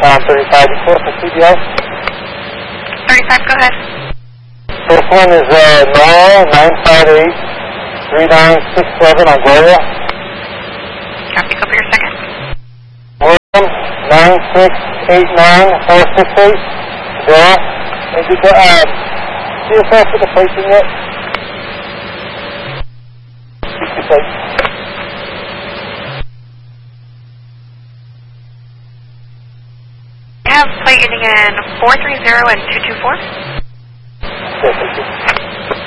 35 before for CBL. 35, go ahead. First one is Noah 958-3967 on Gloria. Copy, go for your second. William 9689468. Dora. And did the CSL put the plates in yet? Keep the plates. I have plate ending in 430 and 224. Yes, thank you.